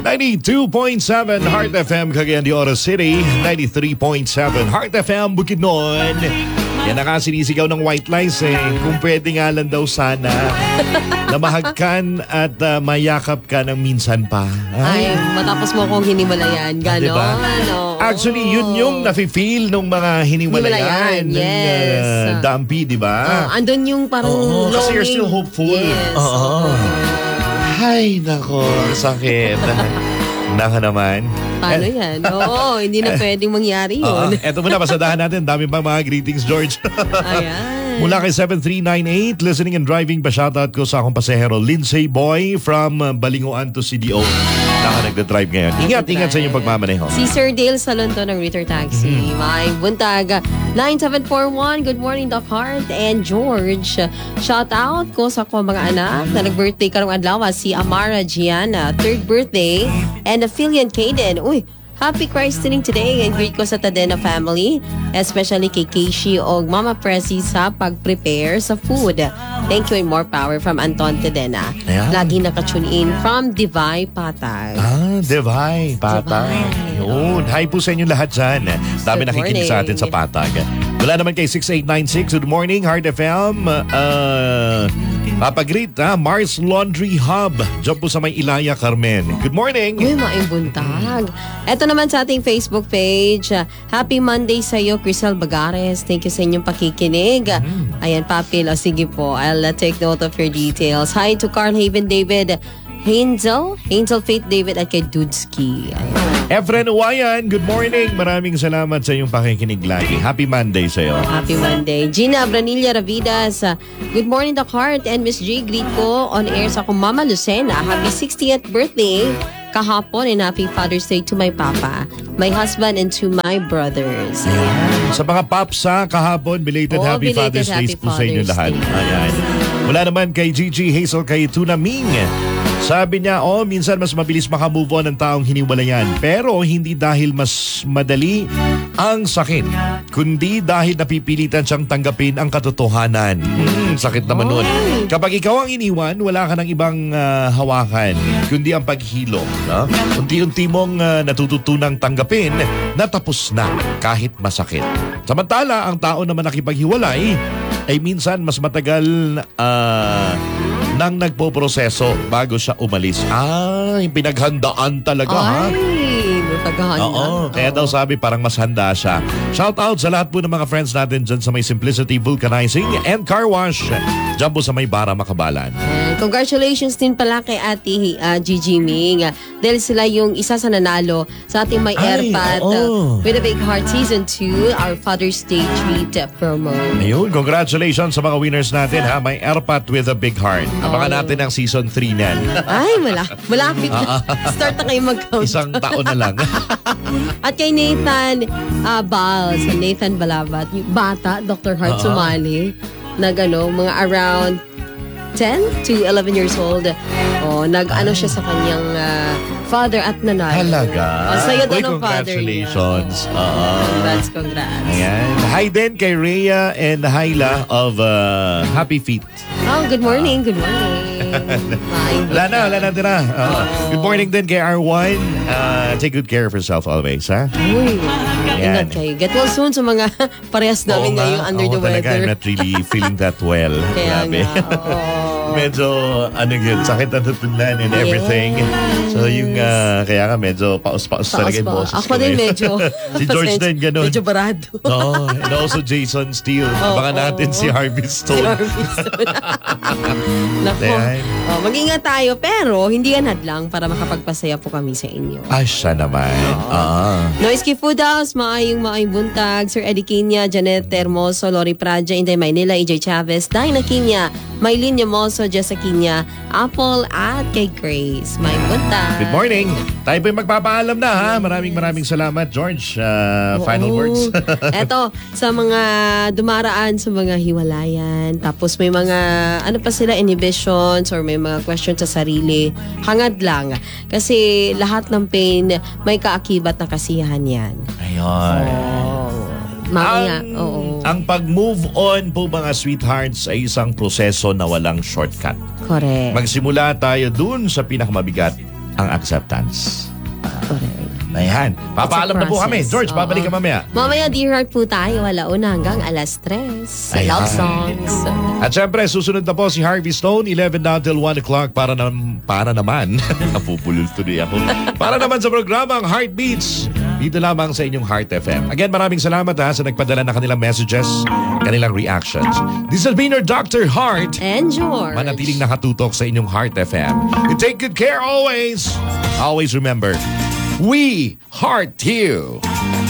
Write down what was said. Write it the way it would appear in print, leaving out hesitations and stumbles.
92.7 Heart FM Cagayan de Oro City, 93.7 Heart FM Bukidnon. Yan na nga sinisigaw ng white lies Kung pwede nga lang daw sana na mahagkan at mayakap ka ng minsan pa. Ay, matapos mo akong hinimalayan. Ganon. Diba? Actually, yun yung nafe-feel ng mga hinimalayan. Yes. Dampi, di ba? Andun yung parang longing. Kasi you're still hopeful. Yes. Ay, nako, sakit. Naka naman. Paano yan? Oo, hindi na pwedeng mangyari yun. Eto muna, pasadahan natin. Dami pang mga greetings, George. Ayan. Mula kay 7398, listening and driving pa, shoutout ko sa akong pasahero, Lindsay Boy from Balinguan to CDO. Naka-nagda-drive ngayon. Ingat sa inyong pagmamaneho. Si Sir Dale Salonto ng Ritter Taxi. May buntag 9741. Good morning, Doc Hart and George. Shoutout ko sa ko mga anak na nag-birthday karong adlaw, si Amara Gianna, 3rd birthday, and Aphelian Caden. Uy, happy christening today and greet ko sa Tadena family, especially kay Keishi o Mama Presi sa pag-prepare sa food. Thank you and more power from Anton Tadena. Ayan. Lagi nakatune in from Divay Patay. Divay, Patag. Yun. Hi po sa inyo lahat dyan. Dami Good nakikinig sa atin sa Patag. Wala naman kay 6896. Good morning, Heart FM. Papagreet, Mars Laundry Hub. Diyan po sa may Ilaya, Carmen. Good morning. Uy, maimbuntag. Ito naman sa ating Facebook page. Happy Monday sa iyo, Crisel Bagares. Thank you sa inyong pakikinig. Ayan, Papil. Sige po. I'll take note of your details. Hi to Carl Haven David, Hazel Faith David at kay Dudski. Ayan. Efren Uwayan, good morning. Maraming salamat sa iyong pakikinig lagi. Happy Monday sa iyo. Happy Monday. Gina Branilla Ravidas, good morning, Doc Hart and Miss J. Greet ko on air sa akong Mama Lucena. Happy 60th birthday kahapon and happy Father's Day to my papa, my husband, and to my brothers. Ayan. Sa mga paps kahapon, belated Happy Father's Day po sa inyo lahat. Ayan. Wala naman kay Gigi Hazel, kay Tuna Ming. Sabi niya, minsan mas mabilis makamove on ng taong hiniwalayan. Pero hindi dahil mas madali ang sakit, kundi dahil napipilitan siyang tanggapin ang katotohanan. Sakit naman nun. Kapag ikaw ang iniwan, wala ka ng ibang hawakan, kundi ang paghilo. Unti-unti mong natututunang tanggapin na tapos na kahit masakit. Samantala, ang tao naman nakipaghiwalay ay minsan mas matagal nang nagpo-proseso bago siya umalis. Yung pinaghandaan talaga, Tagahanda. Kaya daw sabi parang mas handa siya. Shout out sa lahat po ng mga friends natin dyan sa may Simplicity Vulcanizing and Car Wash. Dyan po sa may Bara, Makabalan. Congratulations din pala kay Ate Gigi Ming. Dahil sila yung isa sa nanalo sa ating may airpat with a Big Heart Season 2, our Father's Day treat promo. Ayun, congratulations sa mga winners natin may airpat with a Big Heart. Abangan natin ang Season 3 nan. Ay, malapit na. Start na kayo mag-count. Isang taon na lang. At kay Nathan Nathan Balabat, yung bata, Dr. Hart sumali, mga around 10 to 11 years old. Nag-ano siya sa kanyang father at nanay. Talaga? Sa'yo daw ng father niya. Congratulations. Congrats. Ayan. Hi din kay Rhea and Hyla of Happy Feet. Good morning. Good morning. Wala na tira. Good morning din kay R1. Take good care of yourself always, ha? Uy, ingat kayo. Get well soon sa mga parehas namin ngayong under the weather. I'm not really feeling that well. Grabe. Medyo, sakit na tutunan and everything. So yung, kaya nga medyo paus-paus talaga yung boses. Ako din medyo. Si George din, ganun. Medyo barado. And also Jason Steele. Abangan natin si Harvey Stone. Naku. Mag-ingat tayo, pero hindi yan hadlang para makapagpasaya po kami sa inyo. Siya naman. Noisky Food House, maayong buntag. Sir Eddie Kinya, Janet Hermoso, Lori Praja, Inday Maynila, EJ Chavez, Dina Kinya, Maylin Yamoso, Jessa Kinya, Apple, at kay Grace. May buntag. Good morning. Tayo po yung magpapaalam na, ha? Maraming salamat, George. Final words. Eto, sa mga dumaraan sa mga hiwalayan, tapos may mga, pa sila, inhibitions or may mga questions sa sarili, hangad lang. Kasi lahat ng pain, may kaakibat na kasiyahan yan. Ayun. Ang pag-move on po mga sweethearts ay isang proseso na walang shortcut. Correct. Magsimula tayo dun sa pinakamabigat ang acceptance. Correct. Ayan. Papaalam na po kami. George, babalik ka mamaya. Mamaya, Dear Heart po tayo. Alauna hanggang 3:00. Ayan. Love songs. At syempre, susunod na po si Harvey Stone, 11 down till 1 o'clock para naman. Napupulol tuloy ako. Para naman sa programang Heartbeats. Dito lamang sa inyong Heart FM. Again, maraming salamat sa nagpadala na kanilang messages, kanilang reactions. This has been your Dr. Heart. And George. Manatiling nakatutok sa inyong Heart FM. You take good care always. Always remember, we heart you.